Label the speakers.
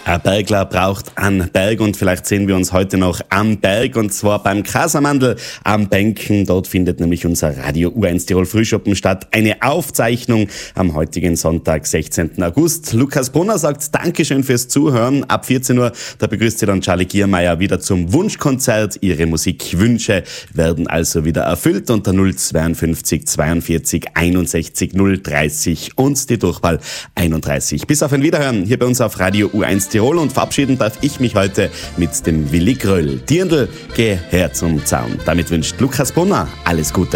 Speaker 1: Ein Bergler braucht einen Berg und vielleicht sehen wir uns heute noch am Berg und zwar beim Kasamandl am Benken. Dort findet nämlich unser Radio U1 Tirol Frühschoppen statt. Eine Aufzeichnung am heutigen Sonntag, 16. August. Lukas Brunner sagt Dankeschön fürs Zuhören. Ab 14 Uhr, da begrüßt Sie dann Charlie Giermeier wieder zum Wunschkonzert. Ihre Musikwünsche werden also wieder erfüllt unter 052 42 61 030 und die Durchwahl 31. Bis auf ein Wiederhören hier bei uns auf Radio U1 Tirol und verabschieden darf ich mich heute mit dem Willi Gröll. Dirndl, geh her zum Zaun. Damit wünscht Lukas Brunner alles Gute.